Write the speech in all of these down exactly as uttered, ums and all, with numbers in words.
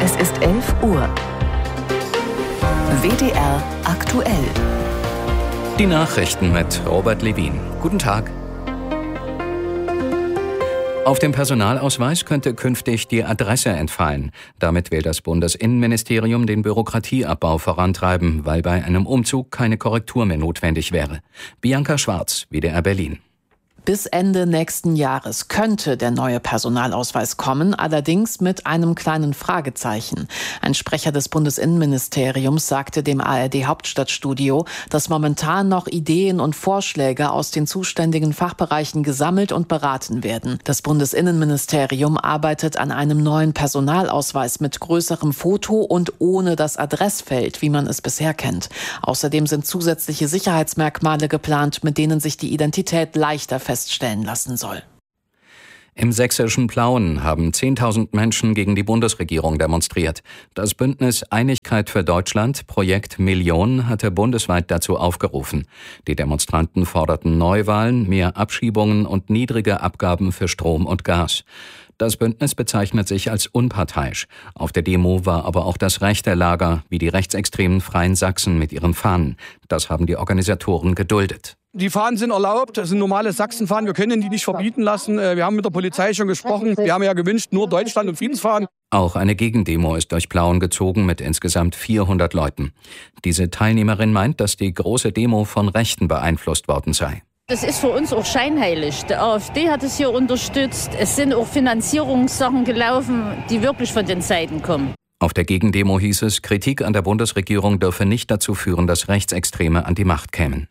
Es ist elf Uhr. W D R aktuell. Die Nachrichten mit Robert Levin. Guten Tag. Auf dem Personalausweis könnte künftig die Adresse entfallen. Damit will das Bundesinnenministerium den Bürokratieabbau vorantreiben, weil bei einem Umzug keine Korrektur mehr notwendig wäre. Bianca Schwarz, W D R Berlin. Bis Ende nächsten Jahres könnte der neue Personalausweis kommen, allerdings mit einem kleinen Fragezeichen. Ein Sprecher des Bundesinnenministeriums sagte dem A R D-Hauptstadtstudio, dass momentan noch Ideen und Vorschläge aus den zuständigen Fachbereichen gesammelt und beraten werden. Das Bundesinnenministerium arbeitet an einem neuen Personalausweis mit größerem Foto und ohne das Adressfeld, wie man es bisher kennt. Außerdem sind zusätzliche Sicherheitsmerkmale geplant, mit denen sich die Identität leichter feststellen feststellen lassen soll. Im sächsischen Plauen haben zehntausend Menschen gegen die Bundesregierung demonstriert. Das Bündnis Einigkeit für Deutschland, Projekt Million, hatte bundesweit dazu aufgerufen. Die Demonstranten forderten Neuwahlen, mehr Abschiebungen und niedrige Abgaben für Strom und Gas. Das Bündnis bezeichnet sich als unparteiisch. Auf der Demo war aber auch das rechte Lager, wie die rechtsextremen Freien Sachsen mit ihren Fahnen. Das haben die Organisatoren geduldet. Die Fahnen sind erlaubt, das sind normale Sachsenfahnen, wir können die nicht verbieten lassen. Wir haben mit der Polizei schon gesprochen, wir haben ja gewünscht, nur Deutschland und Friedensfahnen. Auch eine Gegendemo ist durch Plauen gezogen mit insgesamt vierhundert Leuten. Diese Teilnehmerin meint, dass die große Demo von Rechten beeinflusst worden sei. Das ist für uns auch scheinheilig. Der AfD hat es hier unterstützt. Es sind auch Finanzierungssachen gelaufen, die wirklich von den Seiten kommen. Auf der Gegendemo hieß es, Kritik an der Bundesregierung dürfe nicht dazu führen, dass Rechtsextreme an die Macht kämen.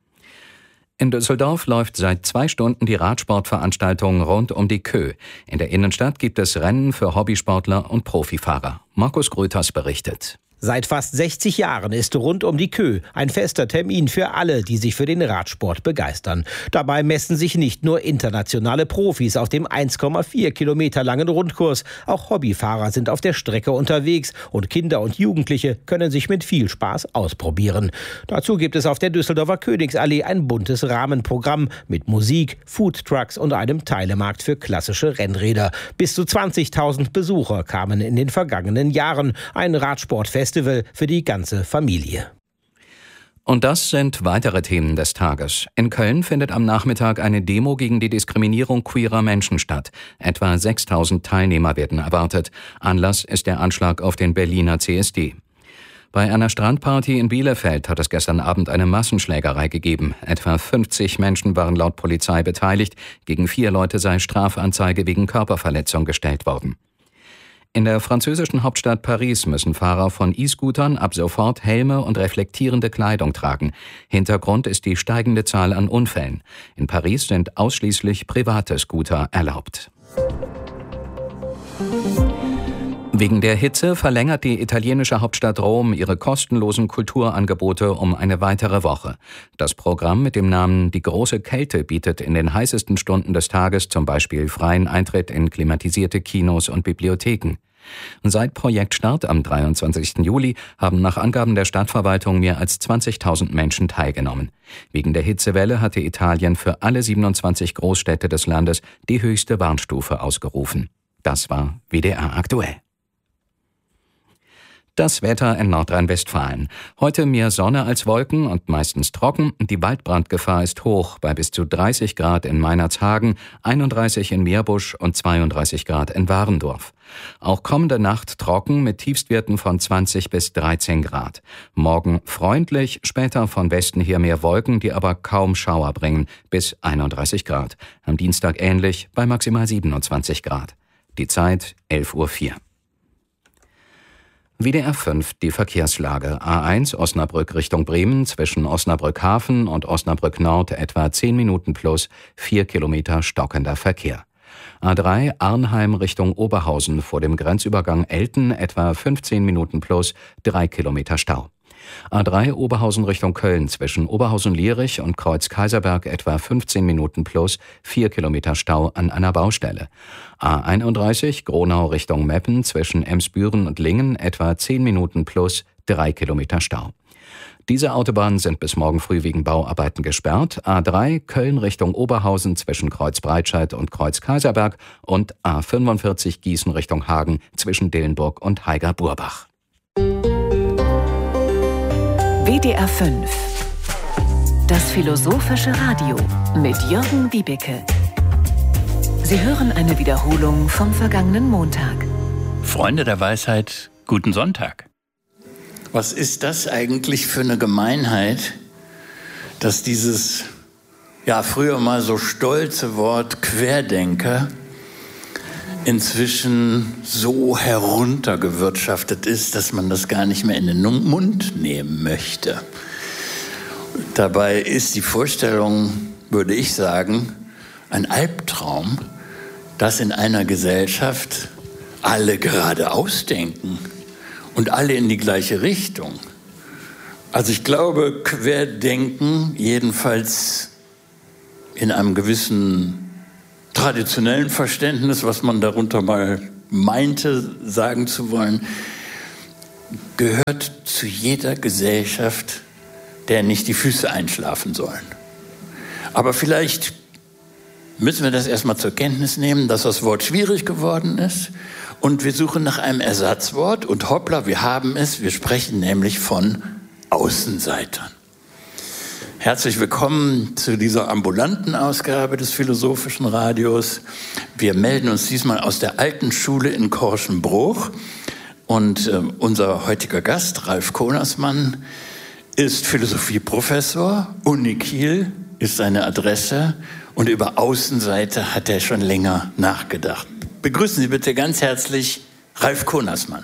In Düsseldorf läuft seit zwei Stunden die Radsportveranstaltung rund um die Kö. In der Innenstadt gibt es Rennen für Hobbysportler und Profifahrer. Markus Gröters berichtet. Seit fast sechzig Jahren ist rund um die Kö ein fester Termin für alle, die sich für den Radsport begeistern. Dabei messen sich nicht nur internationale Profis auf dem eins Komma vier Kilometer langen Rundkurs. Auch Hobbyfahrer sind auf der Strecke unterwegs und Kinder und Jugendliche können sich mit viel Spaß ausprobieren. Dazu gibt es auf der Düsseldorfer Königsallee ein buntes Rahmenprogramm mit Musik, Foodtrucks und einem Teilemarkt für klassische Rennräder. Bis zu zwanzigtausend Besucher kamen in den vergangenen Jahren. Ein Radsportfest Festival für die ganze Familie. Und das sind weitere Themen des Tages. In Köln findet am Nachmittag eine Demo gegen die Diskriminierung queerer Menschen statt. Etwa sechstausend Teilnehmer werden erwartet. Anlass ist der Anschlag auf den Berliner C S D. Bei einer Strandparty in Bielefeld hat es gestern Abend eine Massenschlägerei gegeben. Etwa fünfzig Menschen waren laut Polizei beteiligt. Gegen vier Leute sei Strafanzeige wegen Körperverletzung gestellt worden. In der französischen Hauptstadt Paris müssen Fahrer von E-Scootern ab sofort Helme und reflektierende Kleidung tragen. Hintergrund ist die steigende Zahl an Unfällen. In Paris sind ausschließlich private Scooter erlaubt. Wegen der Hitze verlängert die italienische Hauptstadt Rom ihre kostenlosen Kulturangebote um eine weitere Woche. Das Programm mit dem Namen Die große Kälte bietet in den heißesten Stunden des Tages zum Beispiel freien Eintritt in klimatisierte Kinos und Bibliotheken. Seit Projektstart am dreiundzwanzigsten Juli haben nach Angaben der Stadtverwaltung mehr als zwanzigtausend Menschen teilgenommen. Wegen der Hitzewelle hatte Italien für alle siebenundzwanzig Großstädte des Landes die höchste Warnstufe ausgerufen. Das war W D R aktuell. Das Wetter in Nordrhein-Westfalen. Heute mehr Sonne als Wolken und meistens trocken. Die Waldbrandgefahr ist hoch, bei bis zu dreißig Grad in Meinerzhagen, einunddreißig in Meerbusch und zweiunddreißig Grad in Warendorf. Auch kommende Nacht trocken mit Tiefstwerten von zwanzig bis dreizehn Grad. Morgen freundlich, später von Westen her mehr Wolken, die aber kaum Schauer bringen, bis einunddreißig Grad. Am Dienstag ähnlich, bei maximal siebenundzwanzig Grad. Die Zeit elf Uhr vier. W D R fünf, die Verkehrslage. A eins Osnabrück Richtung Bremen zwischen Osnabrück Hafen und Osnabrück Nord etwa zehn Minuten plus, vier Kilometer stockender Verkehr. A drei Arnheim Richtung Oberhausen vor dem Grenzübergang Elten etwa fünfzehn Minuten plus, drei Kilometer Stau. A drei Oberhausen Richtung Köln zwischen Oberhausen-Lierich und Kreuz-Kaiserberg etwa fünfzehn Minuten plus, vier Kilometer Stau an einer Baustelle. A einunddreißig Gronau Richtung Meppen zwischen Emsbüren und Lingen etwa zehn Minuten plus, drei Kilometer Stau. Diese Autobahnen sind bis morgen früh wegen Bauarbeiten gesperrt. A drei Köln Richtung Oberhausen zwischen Kreuz-Breitscheid und Kreuz-Kaiserberg und A fünfundvierzig Gießen Richtung Hagen zwischen Dillenburg und Haiger-Burbach. W D R fünf. Das philosophische Radio mit Jürgen Wiebeke. Sie hören eine Wiederholung vom vergangenen Montag. Freunde der Weisheit, guten Sonntag. Was ist das eigentlich für eine Gemeinheit, dass dieses, ja, früher mal so stolze Wort Querdenker inzwischen so heruntergewirtschaftet ist, dass man das gar nicht mehr in den Mund nehmen möchte. Dabei ist die Vorstellung, würde ich sagen, ein Albtraum, dass in einer Gesellschaft alle geradeaus denken und alle in die gleiche Richtung. Also ich glaube, Querdenken, jedenfalls in einem gewissen traditionellen Verständnis, was man darunter mal meinte, sagen zu wollen, gehört zu jeder Gesellschaft, der nicht die Füße einschlafen sollen. Aber vielleicht müssen wir das erstmal zur Kenntnis nehmen, dass das Wort schwierig geworden ist. Und wir suchen nach einem Ersatzwort. Und hoppla, wir haben es. Wir sprechen nämlich von Außenseitern. Herzlich willkommen zu dieser ambulanten Ausgabe des Philosophischen Radios. Wir melden uns diesmal aus der alten Schule in Korschenbruch. Und äh, unser heutiger Gast, Ralf Konasmann, ist Philosophieprofessor. Uni Kiel ist seine Adresse. Und über Außenseiter hat er schon länger nachgedacht. Begrüßen Sie bitte ganz herzlich Ralf Konasmann.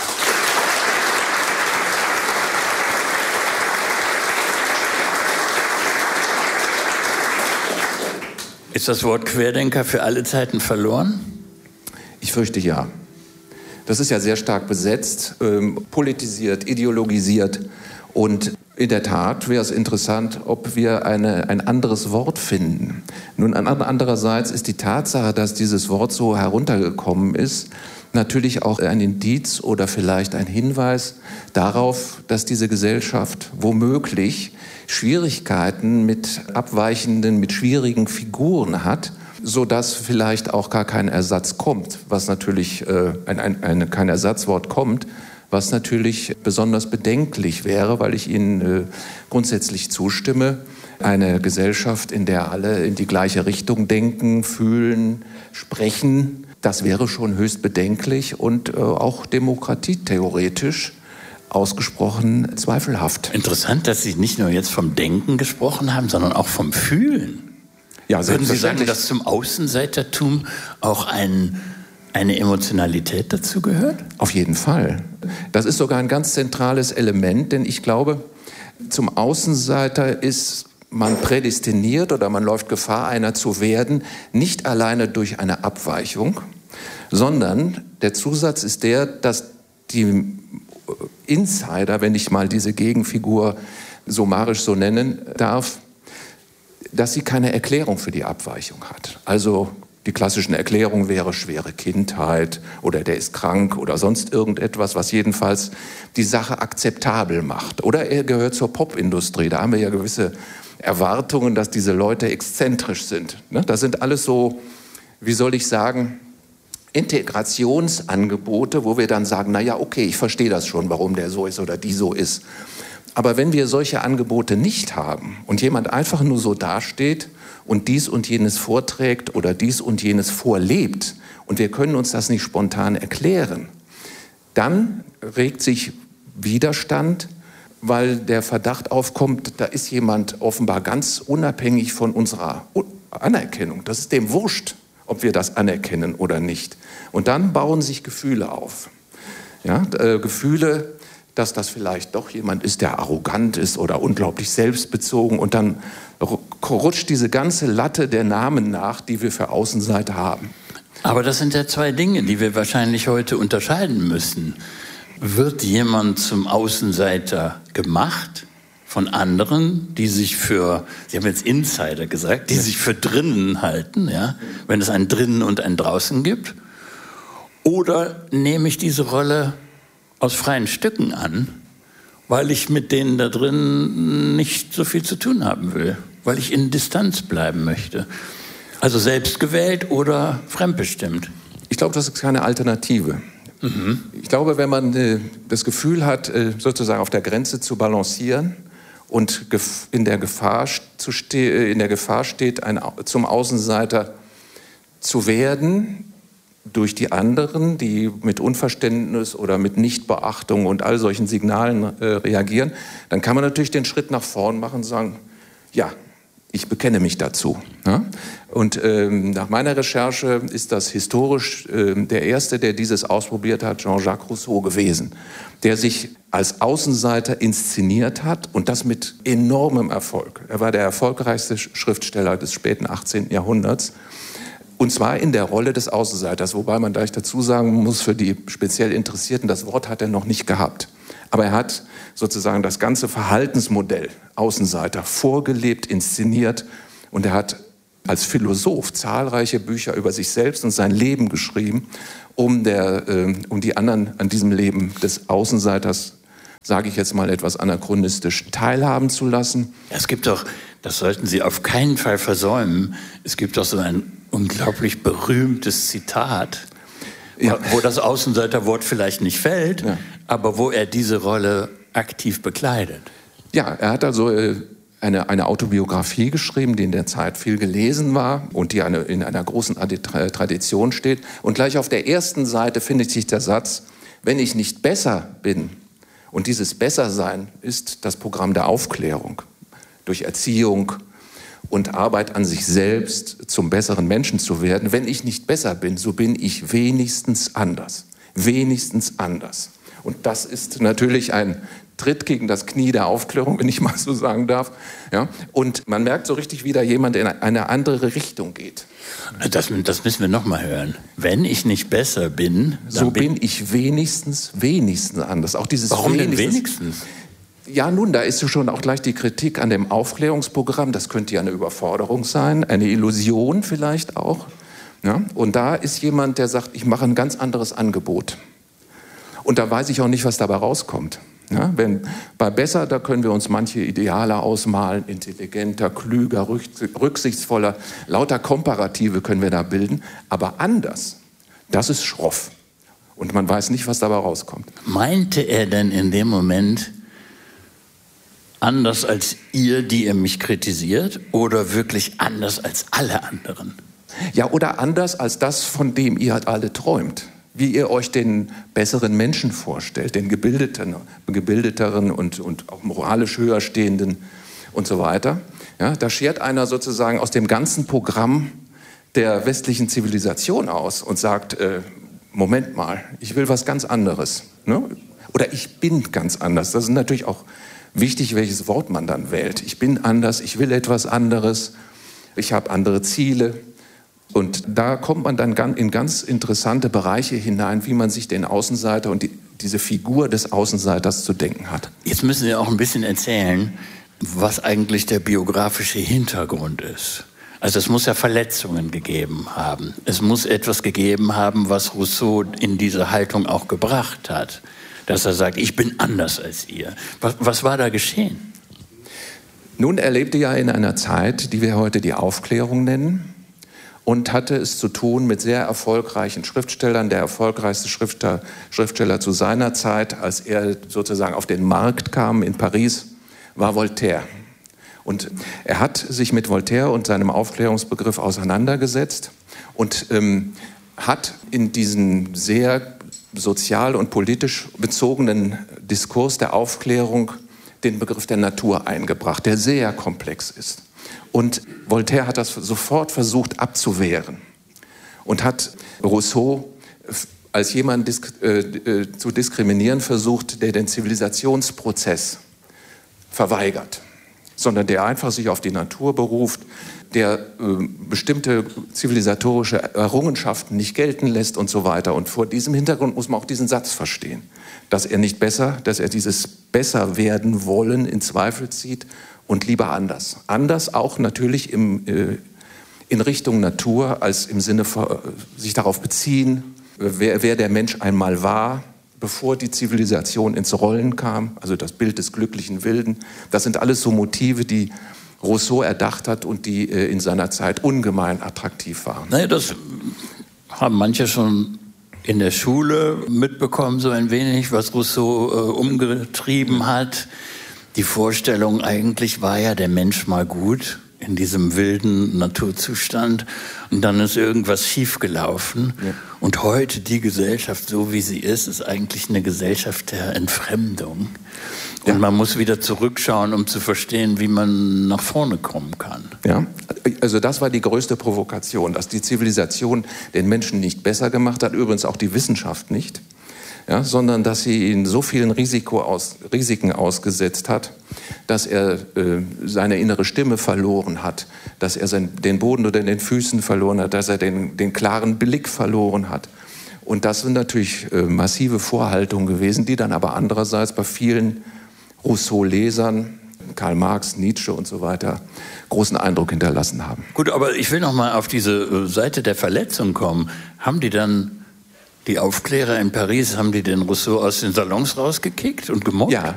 Ist das Wort Querdenker für alle Zeiten verloren? Ich fürchte ja. Das ist ja sehr stark besetzt, ähm, politisiert, ideologisiert. Und in der Tat wäre es interessant, ob wir eine, ein anderes Wort finden. Nun, andererseits ist die Tatsache, dass dieses Wort so heruntergekommen ist, natürlich auch ein Indiz oder vielleicht ein Hinweis darauf, dass diese Gesellschaft womöglich Schwierigkeiten mit abweichenden, mit schwierigen Figuren hat, sodass vielleicht auch gar kein Ersatz kommt, was natürlich äh, ein, ein, ein, kein Ersatzwort kommt, was natürlich besonders bedenklich wäre, weil ich Ihnen äh, grundsätzlich zustimme. Eine Gesellschaft, in der alle in die gleiche Richtung denken, fühlen, sprechen, das wäre schon höchst bedenklich und äh, auch demokratietheoretisch ausgesprochen zweifelhaft. Interessant, dass Sie nicht nur jetzt vom Denken gesprochen haben, sondern auch vom Fühlen. Ja, würden Sie sagen, dass zum Außenseitertum auch ein, eine Emotionalität dazu gehört? Auf jeden Fall. Das ist sogar ein ganz zentrales Element, denn ich glaube, zum Außenseiter ist man prädestiniert oder man läuft Gefahr, einer zu werden, nicht alleine durch eine Abweichung, sondern der Zusatz ist der, dass die Insider, wenn ich mal diese Gegenfigur summarisch so nennen darf, dass sie keine Erklärung für die Abweichung hat. Also die klassischen Erklärungen wäre schwere Kindheit oder der ist krank oder sonst irgendetwas, was jedenfalls die Sache akzeptabel macht. Oder er gehört zur Popindustrie. Da haben wir ja gewisse Erwartungen, dass diese Leute exzentrisch sind. Das sind alles so, wie soll ich sagen, Integrationsangebote, wo wir dann sagen, na ja, okay, ich verstehe das schon, warum der so ist oder die so ist. Aber wenn wir solche Angebote nicht haben und jemand einfach nur so dasteht und dies und jenes vorträgt oder dies und jenes vorlebt und wir können uns das nicht spontan erklären, dann regt sich Widerstand, weil der Verdacht aufkommt, da ist jemand offenbar ganz unabhängig von unserer Anerkennung. Das ist dem wurscht, ob wir das anerkennen oder nicht. Und dann bauen sich Gefühle auf. Ja, äh, Gefühle, dass das vielleicht doch jemand ist, der arrogant ist oder unglaublich selbstbezogen. Und dann rutscht diese ganze Latte der Namen nach, die wir für Außenseiter haben. Aber das sind ja zwei Dinge, die wir wahrscheinlich heute unterscheiden müssen. Wird jemand zum Außenseiter gemacht von anderen, die sich für, Sie haben jetzt Insider gesagt, die sich für drinnen halten, ja, wenn es ein drinnen und ein draußen gibt? Oder nehme ich diese Rolle aus freien Stücken an weil ich mit denen da drin nicht so viel zu tun haben will, weil ich in Distanz bleiben möchte. Also selbstgewählt oder fremdbestimmt. Ich glaube, das ist keine Alternative. Mhm. Ich glaube, wenn man äh, das Gefühl hat, äh, sozusagen auf der Grenze zu balancieren und gef- in der Gefahr zu ste- in der Gefahr steht, ein, zum Außenseiter zu werden durch die anderen, die mit Unverständnis oder mit Nichtbeachtung und all solchen Signalen äh, reagieren, dann kann man natürlich den Schritt nach vorn machen und sagen, ja, ich bekenne mich dazu. Ja? Und ähm, nach meiner Recherche ist das historisch äh, der Erste, der dieses ausprobiert hat, Jean-Jacques Rousseau gewesen, der sich als Außenseiter inszeniert hat und das mit enormem Erfolg. Er war der erfolgreichste Schriftsteller des späten achtzehnten Jahrhunderts. Und zwar in der Rolle des Außenseiters, wobei man gleich dazu sagen muss, für die speziell Interessierten, das Wort hat er noch nicht gehabt. Aber er hat sozusagen das ganze Verhaltensmodell Außenseiter vorgelebt, inszeniert. Und er hat als Philosoph zahlreiche Bücher über sich selbst und sein Leben geschrieben, um, der, äh, um die anderen an diesem Leben des Außenseiters, sage ich jetzt mal etwas anachronistisch, teilhaben zu lassen. Ja, es gibt doch, das sollten Sie auf keinen Fall versäumen, es gibt doch so ein unglaublich berühmtes Zitat, ja, wo das Außenseiterwort vielleicht nicht fällt, ja, aber wo er diese Rolle aktiv bekleidet. Ja, er hat also äh, eine, eine Autobiografie geschrieben, die in der Zeit viel gelesen war und die eine, in einer großen Tradition steht. Und gleich auf der ersten Seite findet sich der Satz, wenn ich nicht besser bin, und dieses Bessersein ist das Programm der Aufklärung, durch Erziehung und Arbeit an sich selbst zum besseren Menschen zu werden. Wenn ich nicht besser bin, so bin ich wenigstens anders. Wenigstens anders. Und das ist natürlich ein Tritt gegen das Knie der Aufklärung, wenn ich mal so sagen darf. Ja? Und man merkt so richtig, wie da jemand in eine andere Richtung geht. Das, das müssen wir noch mal hören. Wenn ich nicht besser bin, so bin, bin ich wenigstens, wenigstens anders. Auch dieses Warum wenigstens, denn wenigstens? Ja, nun, da ist schon auch gleich die Kritik an dem Aufklärungsprogramm. Das könnte ja eine Überforderung sein, eine Illusion vielleicht auch. Ja? Und da ist jemand, der sagt, ich mache ein ganz anderes Angebot. Und da weiß ich auch nicht, was dabei rauskommt. Ja? Wenn, bei Besser, da können wir uns manche Ideale ausmalen, intelligenter, klüger, rücksichtsvoller, lauter Komparative können wir da bilden. Aber anders, das ist schroff. Und man weiß nicht, was dabei rauskommt. Meinte er denn in dem Moment anders als ihr, die ihr mich kritisiert, oder wirklich anders als alle anderen? Ja, oder anders als das, von dem ihr halt alle träumt. Wie ihr euch den besseren Menschen vorstellt, den gebildeteren, gebildeteren und, und auch moralisch höher stehenden und so weiter. Ja, da schert einer sozusagen aus dem ganzen Programm der westlichen Zivilisation aus und sagt, äh, Moment mal, ich will was ganz anderes. Ne? Oder ich bin ganz anders. Das ist natürlich auch wichtig, welches Wort man dann wählt. Ich bin anders, ich will etwas anderes, ich habe andere Ziele. Und da kommt man dann in ganz interessante Bereiche hinein, wie man sich den Außenseiter und die, diese Figur des Außenseiters zu denken hat. Jetzt müssen Sie auch ein bisschen erzählen, was eigentlich der biografische Hintergrund ist. Also es muss ja Verletzungen gegeben haben. Es muss etwas gegeben haben, was Rousseau in diese Haltung auch gebracht hat. Dass er sagt, ich bin anders als ihr. Was, was war da geschehen? Nun, er lebte ja in einer Zeit, die wir heute die Aufklärung nennen, und hatte es zu tun mit sehr erfolgreichen Schriftstellern. Der erfolgreichste Schriftsteller, Schriftsteller zu seiner Zeit, als er sozusagen auf den Markt kam in Paris, war Voltaire. Und er hat sich mit Voltaire und seinem Aufklärungsbegriff auseinandergesetzt und ähm, hat in diesen sehr sozial und politisch bezogenen Diskurs der Aufklärung den Begriff der Natur eingebracht, der sehr komplex ist. Und Voltaire hat das sofort versucht abzuwehren und hat Rousseau als jemand disk- äh, zu diskriminieren versucht, der den Zivilisationsprozess verweigert, sondern der einfach sich auf die Natur beruft, der äh, bestimmte zivilisatorische Errungenschaften nicht gelten lässt und so weiter. Und vor diesem Hintergrund muss man auch diesen Satz verstehen, dass er nicht besser, dass er dieses besser werden wollen in Zweifel zieht und lieber anders. Anders auch natürlich im, äh, in Richtung Natur als im Sinne von äh, sich darauf beziehen, wer, wer der Mensch einmal war, bevor die Zivilisation ins Rollen kam, also das Bild des glücklichen Wilden. Das sind alles so Motive, die Rousseau erdacht hat und die äh, in seiner Zeit ungemein attraktiv waren. Naja, das haben manche schon in der Schule mitbekommen, so ein wenig, was Rousseau äh, umgetrieben hat. Die Vorstellung eigentlich war ja der Mensch mal gut in diesem wilden Naturzustand und dann ist irgendwas schiefgelaufen. Ja. Und heute die Gesellschaft, so wie sie ist, ist eigentlich eine Gesellschaft der Entfremdung. Und ja. man muss wieder zurückschauen, um zu verstehen, wie man nach vorne kommen kann. Ja, also das war die größte Provokation, dass die Zivilisation den Menschen nicht besser gemacht hat, übrigens auch die Wissenschaft nicht, ja, sondern dass sie ihn so vielen Risiko aus, Risiken ausgesetzt hat, dass er äh, seine innere Stimme verloren hat, dass er sein, den Boden unter den Füßen verloren hat, dass er den, den klaren Blick verloren hat. Und das sind natürlich äh, massive Vorhaltungen gewesen, die dann aber andererseits bei vielen Rousseau-Lesern, Karl Marx, Nietzsche und so weiter, großen Eindruck hinterlassen haben. Gut, aber ich will noch mal auf diese Seite der Verletzung kommen. Haben die dann, die Aufklärer in Paris, haben die den Rousseau aus den Salons rausgekickt und gemobbt? Ja,